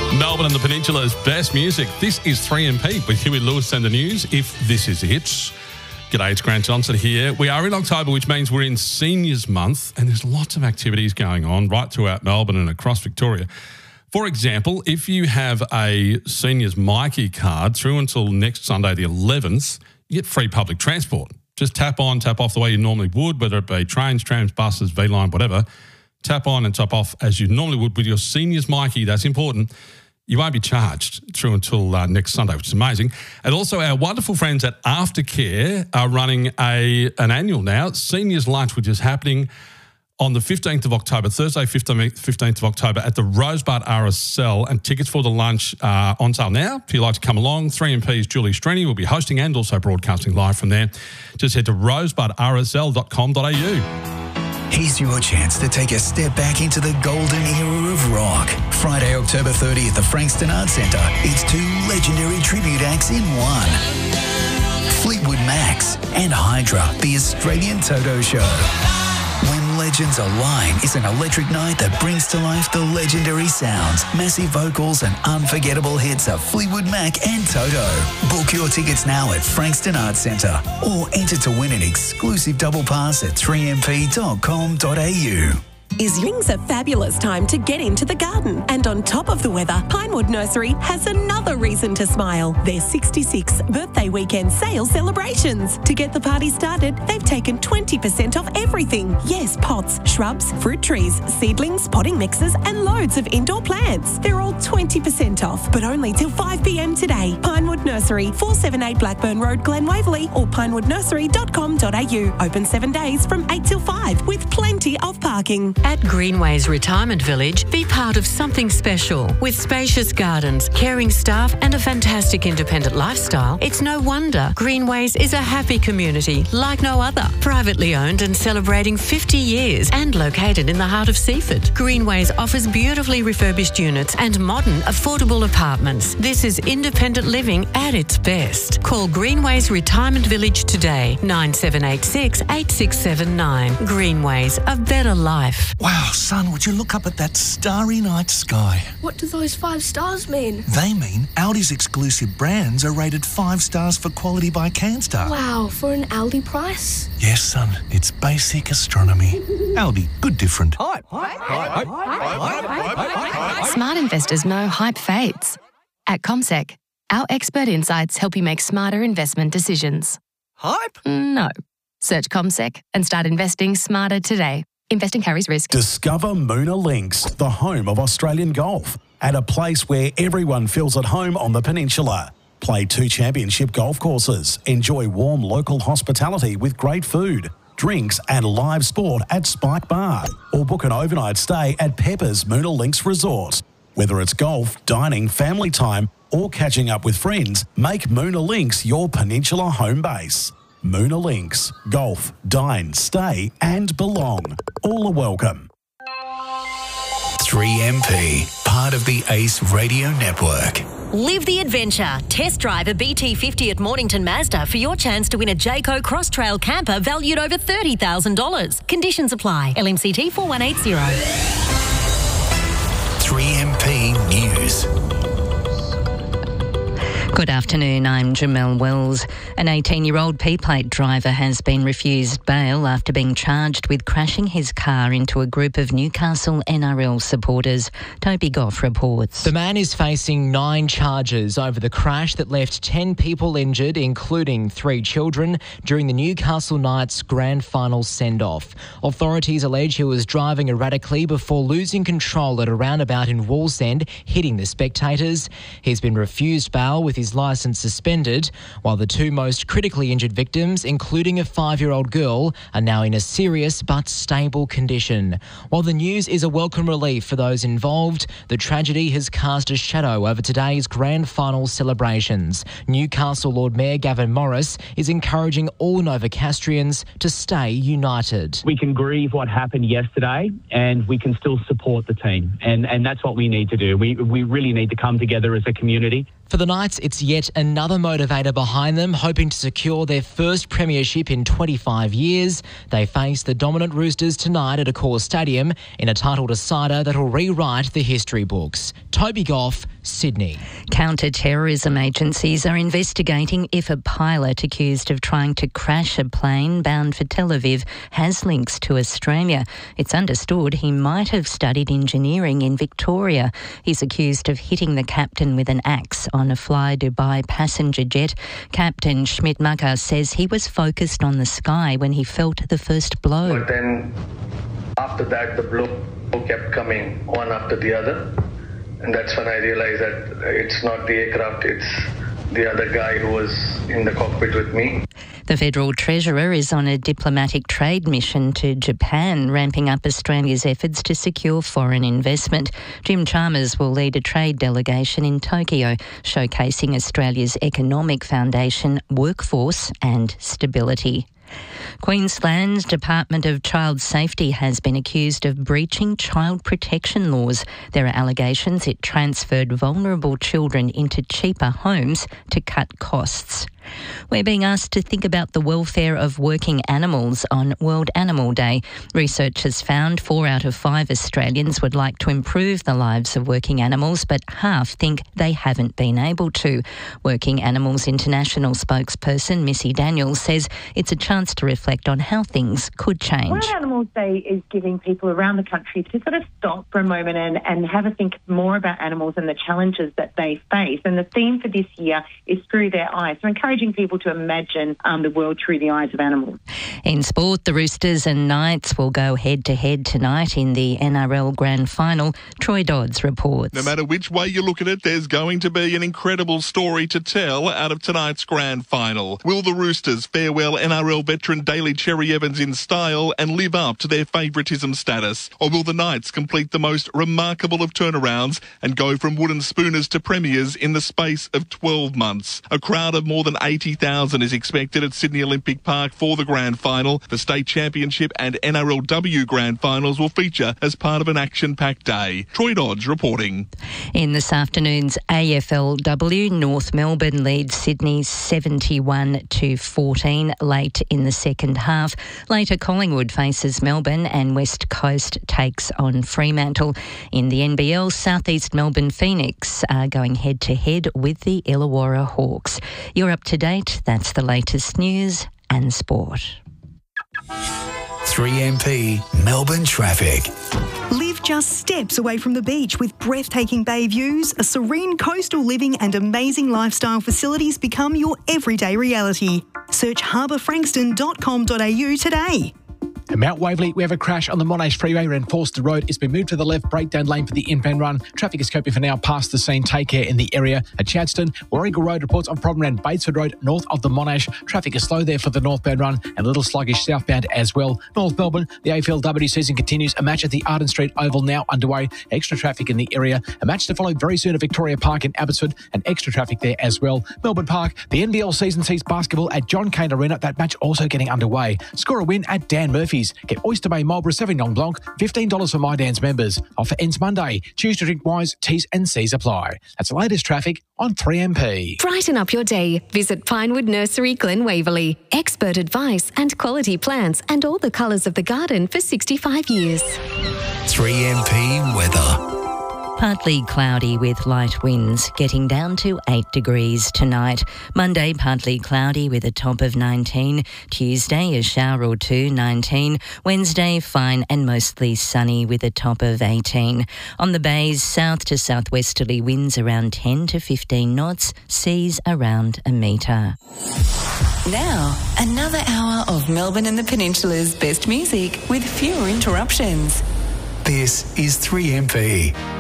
Melbourne and the Peninsula's best music. This is 3MP with Huey Lewis and the news, if this is it. G'day, it's Grant Johnson here. We are in October, which means we're in Seniors Month, and there's lots of activities going on right throughout Melbourne and across Victoria. For example, if you have a Seniors Myki card through until next Sunday the 11th, you get free public transport. Just tap on, tap off the way you normally would, whether it be trains, trams, buses, V-Line, whatever. Tap on and tap off as you normally would with your Seniors Myki. That's important. You won't be charged through until next Sunday, which is amazing. And also our wonderful friends at Aftercare are running an annual now, Seniors Lunch, which is happening on the 15th of October, Thursday, 15th of October at the Rosebud RSL, and tickets for the lunch are on sale now. If you'd like to come along, 3MP's Julie Strenny will be hosting and also broadcasting live from there. Just head to rosebudrsl.com.au. Here's your chance to take a step back into the golden era of rock. Friday, October 30th at the Frankston Arts Centre. It's two legendary tribute acts in one. Fleetwood Macs and Hydra, the Australian Toto Show. When legends align, it's an electric night that brings to life the legendary sounds, massive vocals and unforgettable hits of Fleetwood Mac and Toto. Book your tickets now at Frankston Arts Centre or enter to win an exclusive double pass at 3mp.com.au. Spring's a fabulous time to get into the garden. And on top of the weather, Pinewood Nursery has another reason to smile. Their 66th birthday weekend sale celebrations. To get the party started, they've taken 20% off everything. Yes, pots, shrubs, fruit trees, seedlings, potting mixes and loads of indoor plants. They're all 20% off, but only till 5 p.m. today. Pinewood Nursery, 478 Blackburn Road, Glen Waverley or pinewoodnursery.com.au. Open 7 days from 8 till 5 with plenty of parking. At Greenways Retirement Village, be part of something special. With spacious gardens, caring staff and a fantastic independent lifestyle, it's no wonder Greenways is a happy community like no other. Privately owned and celebrating 50 years and located in the heart of Seaford. Greenways offers beautifully refurbished units and modern, affordable apartments. This is independent living at its best. Call Greenways Retirement Village today, 9786 8679. Greenways, a better life. Wow, son, would you look up at that starry night sky? What do those 5 stars mean? They mean Aldi's exclusive brands are rated 5 stars for quality by Canstar. Wow, for an Aldi price? Yes, son, it's basic astronomy. Aldi, good different. Hype. Smart investors know hype fades. At CommSec, our expert insights help you make smarter investment decisions. Hype? No. Search CommSec and start investing smarter today. Investing carries risk. Discover Moona Links, the home of Australian golf, at a place where everyone feels at home on the peninsula. Play 2 championship golf courses, enjoy warm local hospitality with great food, drinks and live sport at Spike Bar, or book an overnight stay at Pepper's Moona Links Resort. Whether it's golf, dining, family time or catching up with friends, make Moona Links your peninsula home base. Moona Links. Golf, dine, stay and belong. All are welcome. 3MP, part of the ACE Radio Network. Live the adventure. Test drive a BT50 at Mornington Mazda for your chance to win a Jayco Cross Trail camper valued over $30,000. Conditions apply. LMCT 4180. 3MP News. Good afternoon, I'm Jamelle Wells. An 18-year-old P-plate driver has been refused bail after being charged with crashing his car into a group of Newcastle NRL supporters. Toby Goff reports. The man is facing 9 charges over the crash that left 10 people injured, including 3 children, during the Newcastle Knights grand final send-off. Authorities allege he was driving erratically before losing control at a roundabout in Wallsend, hitting the spectators. He's been refused bail with his licence suspended, while the 2 most critically injured victims, including a 5-year-old girl, are now in a serious but stable condition. While the news is a welcome relief for those involved, the tragedy has cast a shadow over today's grand final celebrations. Newcastle Lord Mayor Gavin Morris is encouraging all Novocastrians to stay united. We can grieve what happened yesterday and we can still support the team, and that's what we need to do. We really need to come together as a community. For the Knights, it's yet another motivator behind them, hoping to secure their first premiership in 25 years. They face the dominant Roosters tonight at Accor Stadium in a title decider that'll rewrite the history books. Toby Goff, Sydney. Counter-terrorism agencies are investigating if a pilot accused of trying to crash a plane bound for Tel Aviv has links to Australia. It's understood he might have studied engineering in Victoria. He's accused of hitting the captain with an axe on a Fly Dubai passenger jet. Captain Schmidt-Macker says he was focused on the sky when he felt the first blow. But then after that, the blow kept coming one after the other. And that's when I realized that it's not the aircraft, it's the other guy who was in the cockpit with me. The Federal Treasurer is on a diplomatic trade mission to Japan, ramping up Australia's efforts to secure foreign investment. Jim Chalmers will lead a trade delegation in Tokyo, showcasing Australia's economic foundation, workforce and stability. Queensland's Department of Child Safety has been accused of breaching child protection laws. There are allegations it transferred vulnerable children into cheaper homes to cut costs. We're being asked to think about the welfare of working animals on World Animal Day. Researchers found 4 out of 5 Australians would like to improve the lives of working animals, but half think they haven't been able to. Working Animals International spokesperson Missy Daniels says it's a chance to reflect on how things could change. World Animals Day is giving people around the country to sort of stop for a moment and have a think more about animals and the challenges that they face. And the theme for this year is Through Their Eyes. So encouraging people to imagine the world through the eyes of animals. In sport, the Roosters and Knights will go head-to-head tonight in the NRL Grand Final. Troy Dodds reports. No matter which way you look at it, there's going to be an incredible story to tell out of tonight's Grand Final. Will the Roosters farewell NRL veteran Daly Cherry Evans in style and live up to their favouritism status? Or will the Knights complete the most remarkable of turnarounds and go from wooden spooners to premiers in the space of 12 months? A crowd of more than 80,000 is expected at Sydney Olympic Park for the Grand Final. The State Championship and NRLW Grand Finals will feature as part of an action-packed day. Troy Dodds reporting. In this afternoon's AFLW, North Melbourne leads Sydney 71-14 late in the second half. Later, Collingwood faces Melbourne and West Coast takes on Fremantle. In the NBL, South East Melbourne Phoenix are going head-to-head with the Illawarra Hawks. You're up to date. That's the latest news and sport. 3MP Melbourne traffic. Live just steps away from the beach with breathtaking bay views, a serene coastal living and amazing lifestyle facilities become your everyday reality. Search harbourfrankston.com.au today. At Mount Waverley, we have a crash on the Monash Freeway around Forster Road. It's been moved to the left breakdown lane for the inbound run. Traffic is coping for now past the scene. Take care in the area. At Chadstone, Warringal Road reports on problem around Batesford Road north of the Monash. Traffic is slow there for the northbound run and a little sluggish southbound as well. North Melbourne, the AFLW season continues. A match at the Arden Street Oval now underway. Extra traffic in the area. A match to follow very soon at Victoria Park in Abbotsford and extra traffic there as well. Melbourne Park, the NBL season sees basketball at John Cain Arena. That match also getting underway. Score a win at Dan Murphy's. Get Oyster Bay Marlborough Sauvignon Blanc, $15 for My Dan's members. Offer ends Monday. Choose to drink wise, T's and C's apply. That's the latest traffic on 3MP. Brighten up your day. Visit Pinewood Nursery, Glen Waverley. Expert advice and quality plants and all the colours of the garden for 65 years. 3MP weather. Partly cloudy with light winds, getting down to 8 degrees tonight. Monday, partly cloudy with a top of 19. Tuesday, a shower or two, 19. Wednesday, fine and mostly sunny with a top of 18. On the bays, south to southwesterly winds around 10 to 15 knots, seas around a metre. Now, another hour of Melbourne and the Peninsula's best music with fewer interruptions. This is 3MP.